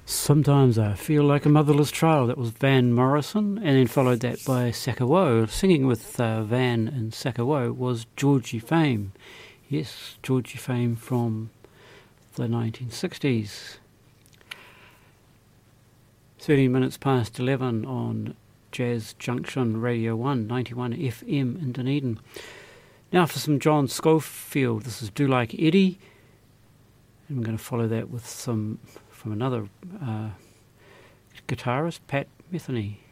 Sometimes I Feel Like a Motherless Child. That was Van Morrison, and then followed that by Sakawo. Singing with Van and Sakawo was Georgie Fame. Yes, Georgie Fame from the 1960s. 13 minutes past 11 on Jazz Junction Radio 1, 91 FM in Dunedin. Now for some John Scofield. This is Do Like Eddie. And I'm going to follow that with some from another guitarist, Pat Metheny.